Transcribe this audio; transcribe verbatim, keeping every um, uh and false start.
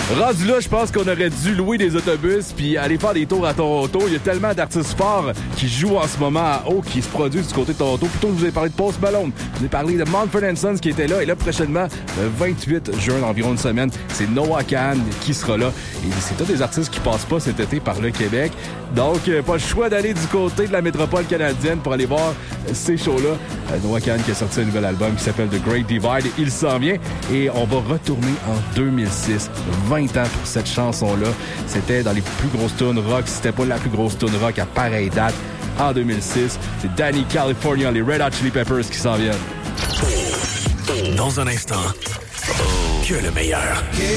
Rendu là, je pense qu'on aurait dû louer des autobus puis aller faire des tours à Toronto. Il y a tellement d'artistes forts qui jouent en ce moment à haut, qui se produisent du côté de Toronto. Plutôt que je vous ai parlé de Post Malone, je vous ai parlé de Mumford and Sons qui était là. Et là, prochainement, le vingt-huit juin, dans environ une semaine, c'est Noah Kahan qui sera là. Et c'est tous des artistes qui passent pas cet été par le Québec. Donc, euh, pas le choix d'aller du côté de la métropole canadienne pour aller voir ces shows-là. Euh, Noah Kahan qui a sorti un nouvel album qui s'appelle The Great Divide. Il s'en vient. Et on va retourner en deux mille six. vingt ans pour cette chanson-là. C'était dans les plus grosses tunes rock. C'était pas la plus grosse tune rock à pareille date. En deux mille six, c'est Danny California, les Red Hot Chili Peppers qui s'en viennent. Dans un instant, que le meilleur.